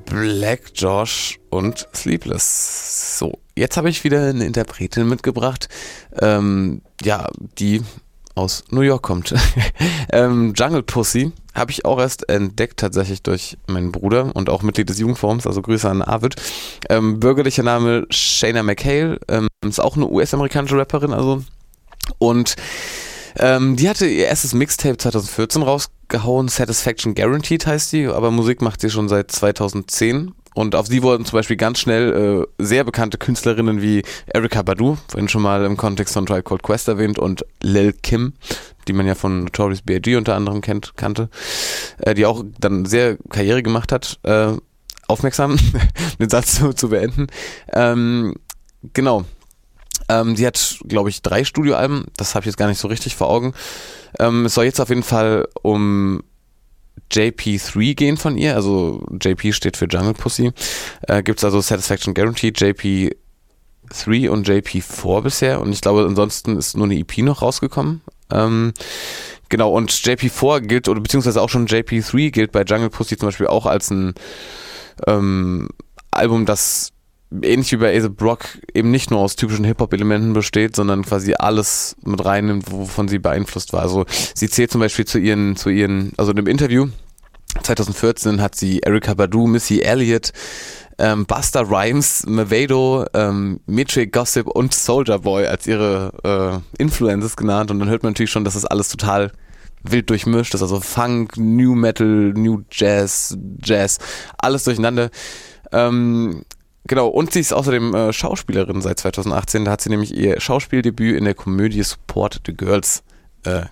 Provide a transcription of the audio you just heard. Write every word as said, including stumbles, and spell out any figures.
Black Josh und Sleepless. So, jetzt habe ich wieder eine Interpretin mitgebracht, ähm, ja, die aus New York kommt. ähm, Jungle Pussy habe ich auch erst entdeckt, tatsächlich durch meinen Bruder und auch Mitglied des Jugendforums, also Grüße an Arvid. Ähm, bürgerlicher Name Shayna McHale, ähm, ist auch eine U S-amerikanische Rapperin, also. Und ähm, die hatte ihr erstes Mixtape zwanzig vierzehn rausgehauen, Satisfaction Guaranteed heißt die, aber Musik macht sie schon seit zweitausendzehn. Und auf sie wurden zum Beispiel ganz schnell äh, sehr bekannte Künstlerinnen wie Erykah Badu, vorhin schon mal im Kontext von Tribe Called Quest erwähnt, und Lil Kim, die man ja von Notorious B I G unter anderem kennt, kannte, äh, die auch dann sehr Karriere gemacht hat, äh, aufmerksam, den Satz zu, zu beenden. Ähm, genau. Ähm, sie hat, glaube ich, drei Studioalben, das habe ich jetzt gar nicht so richtig vor Augen. Ähm, es soll jetzt auf jeden Fall um J P drei gehen von ihr, also J P steht für Jungle Pussy. Äh, gibt es also Satisfaction Guaranteed, J P drei und J P vier bisher, und ich glaube, ansonsten ist nur eine E P noch rausgekommen. Ähm, genau, und J P vier gilt, oder beziehungsweise auch schon J P drei gilt bei Jungle Pussy zum Beispiel auch als ein ähm, Album, das ähnlich wie bei A$AP Rock eben nicht nur aus typischen Hip-Hop-Elementen besteht, sondern quasi alles mit reinnimmt, wovon sie beeinflusst war. Also sie zählt zum Beispiel zu ihren, zu ihren, also in einem Interview zwanzig vierzehn hat sie Erykah Badu, Missy Elliott, ähm, Busta Rhymes, Mavado, ähm, Metric Gossip und Soulja Boy als ihre äh, Influences genannt, und dann hört man natürlich schon, dass das alles total wild durchmischt ist, also Funk, New Metal, New Jazz, Jazz, alles durcheinander. Ähm, Genau, und sie ist außerdem äh, Schauspielerin seit zweitausendachtzehn. Da hat sie nämlich ihr Schauspieldebüt in der Komödie Support the Girls äh,